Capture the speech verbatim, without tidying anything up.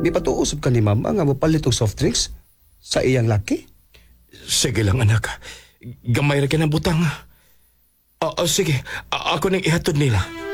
Mipatuusap ka ni mama nga mapalit og soft drinks sa iyang laki? Sige lang, anak. Gamay ra ka ng butang. Ah, ah, sige, A- ako nang ihatod nila.